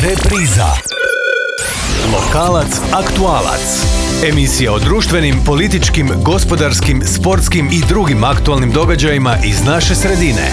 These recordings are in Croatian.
Repriza. Lokalac, aktualac. Emisija o društvenim, političkim, gospodarskim, sportskim i drugim aktualnim događajima iz naše sredine.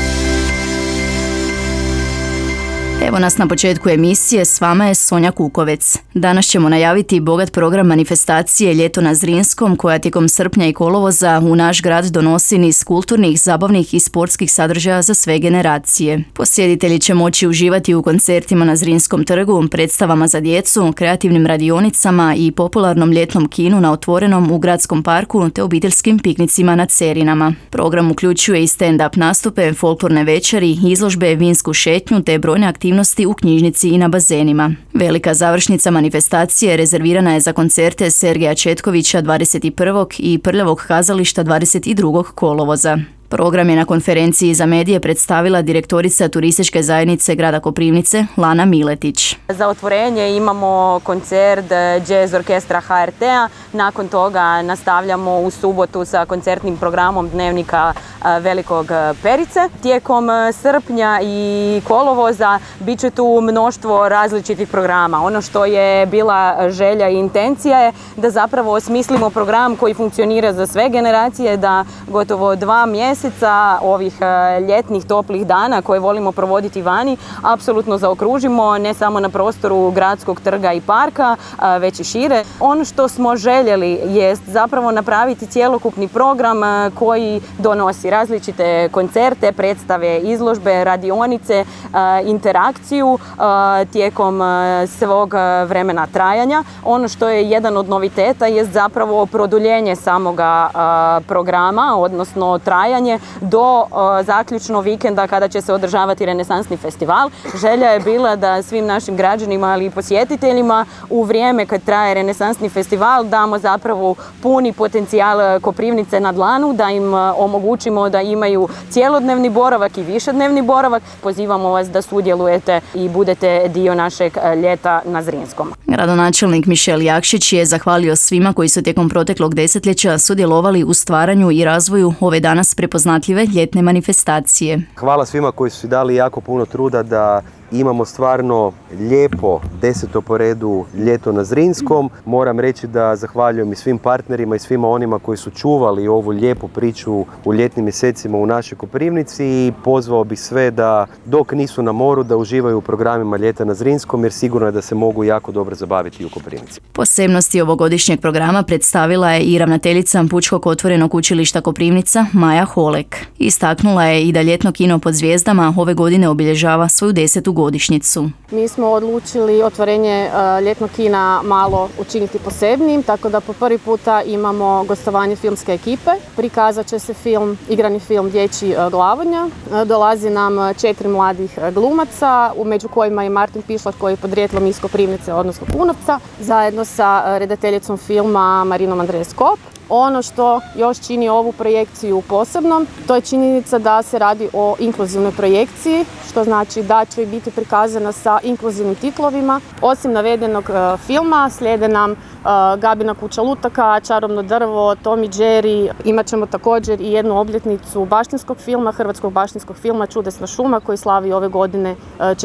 Evo nas na početku emisije, s vama je Sonja Kukovec. Danas ćemo najaviti bogat program manifestacije Ljeto na Zrinskom, koja tijekom srpnja i kolovoza u naš grad donosi niz kulturnih, zabavnih i sportskih sadržaja za sve generacije. Posjetitelji će moći uživati u koncertima na Zrinskom trgu, predstavama za djecu, kreativnim radionicama i popularnom ljetnom kinu na otvorenom u gradskom parku te obiteljskim piknicima na Cerinama. Program uključuje i stand-up nastupe, folklorne večeri, izložbe, vinsku šetnju te brojne aktivnosti u knjižnici i na bazenima. Velika završnica manifestacije rezervirana je za koncerte Sergeja Četkovića 21. i Prljavog kazališta 22. kolovoza. Program je na konferenciji za medije predstavila direktorica turističke zajednice grada Koprivnice, Lana Miletić. Za otvorenje imamo koncert Jazz orkestra HRT-a, nakon toga nastavljamo u subotu sa koncertnim programom Dnevnika Velikog Perice. Tijekom srpnja i kolovoza bit će tu mnoštvo različitih programa. Ono što je bila želja i intencija je da zapravo osmislimo program koji funkcionira za sve generacije, da gotovo 2 mjeseca ovih ljetnih toplih dana koje volimo provoditi vani apsolutno zaokružimo, ne samo na prostoru gradskog trga i parka, već i šire. Ono što smo željeli jest zapravo napraviti cjelokupni program koji donosi različite koncerte, predstave, izložbe, radionice, interakciju tijekom svog vremena trajanja. Ono što je jedan od noviteta jest zapravo produljenje samoga programa, odnosno trajanje do zaključno vikenda kada će se održavati Renesansni festival. Želja je bila da svim našim građanima, ali i posjetiteljima u vrijeme kad traje Renesansni festival damo zapravo puni potencijal Koprivnice na dlanu, da im omogućimo da imaju cjelodnevni boravak i višednevni boravak. Pozivamo vas da sudjelujete i budete dio našeg ljeta na Zrinskom. Gradonačelnik Mišel Jakšić je zahvalio svima koji su tijekom proteklog desetljeća sudjelovali u stvaranju i razvoju ove danas prepoznatljive ljetne manifestacije. Hvala svima koji su si dali jako puno truda da imamo stvarno lijepo 10. po redu ljeto na Zrinskom. Moram reći da zahvaljujem i svim partnerima i svima onima koji su čuvali ovu lijepu priču u ljetnim mjesecima u našoj Koprivnici i pozvao bih sve da dok nisu na moru da uživaju u programima Ljeta na Zrinskom, jer sigurno je da se mogu jako dobro zabaviti u Koprivnici. Posebnosti ovogodišnjeg programa predstavila je i ravnateljica Pučkog otvorenog učilišta Koprivnica Maja Holek. Istaknula je i da ljetno kino pod zvijezdama ove godine obilježava svoju 10. godišnjicu. Mi smo odlučili otvorenje ljetnog kina malo učiniti posebnim, tako da po prvi puta imamo gostovanje filmske ekipe. Prikazat će se igrani film Dječji Glavonja. Dolazi nam 4 mladih glumaca, među kojima je Martin Pišlat koji je podrijetlom iz Koprivnice, odnosno Punovca, zajedno sa redateljicom filma Marinom Andrejskop. Ono što još čini ovu projekciju posebnom, to je činjenica da se radi o inkluzivnoj projekciji, što znači da će biti prikazana sa inkluzivnim titlovima. Osim navedenog filma slijede nam Gabina kuća lutaka, Čarobno drvo, Tom i Jerry. Imat ćemo također i jednu obljetnicu baštinskog filma, hrvatskog baštinskog filma Čudesna šuma koji slavi ove godine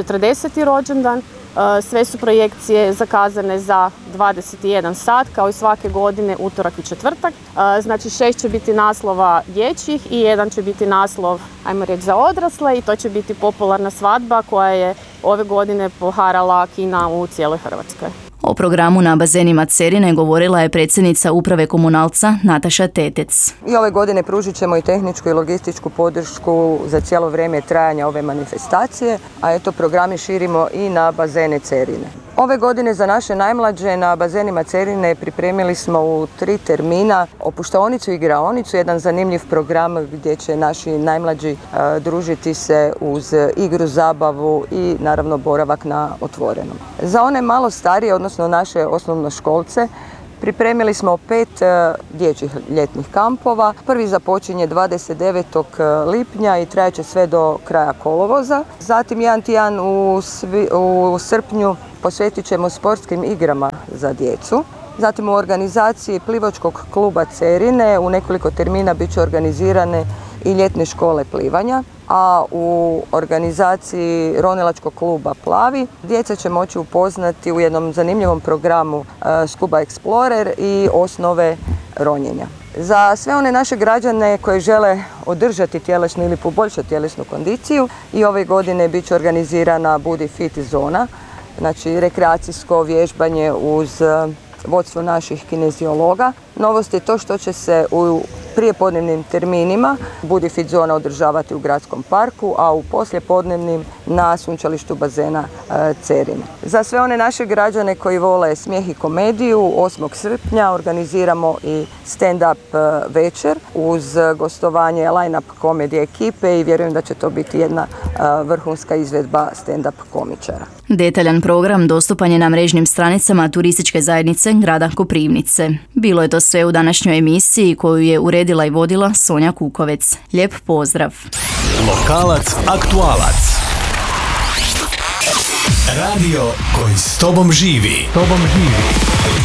40. rođendan. Sve su projekcije zakazane za 21 sat, kao i svake godine utorak i četvrtak. Znači 6 će biti naslova dječjih i 1 će biti naslov, ajmo reći, za odrasle i to će biti popularna svadba koja je ove godine poharala kina u cijeloj Hrvatskoj. O programu na bazenima Cerine govorila je predsjednica uprave Komunalca Nataša Tetec. I ove godine pružit ćemo i tehničku i logističku podršku za cijelo vrijeme trajanja ove manifestacije, a eto programi širimo i na bazene Cerine. Ove godine za naše najmlađe na bazenima Cerine pripremili smo u 3 termina opuštaonicu i igraonicu, jedan zanimljiv program gdje će naši najmlađi družiti se uz igru, zabavu i naravno boravak na otvorenom. Za one malo starije, odnosno naše osnovnoškolce, pripremili smo 5 dječjih ljetnih kampova. Prvi započinje 29. lipnja i trajaće sve do kraja kolovoza. Zatim jedan tjedan u srpnju posvetit ćemo sportskim igrama za djecu. Zatim u organizaciji plivačkog kluba Cerine u nekoliko termina bit će organizirane i ljetne škole plivanja, a u organizaciji ronilačkog kluba Plavi djeca će moći upoznati u jednom zanimljivom programu Scuba Explorer i osnove ronjenja. Za sve one naše građane koji žele održati tjelesnu ili poboljšati tjelesnu kondiciju i ove godine bit će organizirana Budi Fit zona, znači rekreacijsko vježbanje uz vodstvo naših kineziologa. Novost je to što će se u prijepodnevnim terminima Budi Fit zona održavati u gradskom parku, a u poslijepodnevnim na sunčalištu bazena Cerine. Za sve one naše građane koji vole smijeh i komediju, 8. srpnja organiziramo i stand-up večer uz gostovanje line-up komedije ekipe i vjerujem da će to biti jedna vrhunska izvedba stand-up komičara. Detaljan program dostupan je na mrežnim stranicama Turističke zajednice grada Koprivnice. Bilo je to sve u današnjoj emisiji koju je uredila i vodila Sonja Kukovec. Lijep pozdrav! Lokalac, aktualac. Radio koji s tobom živi.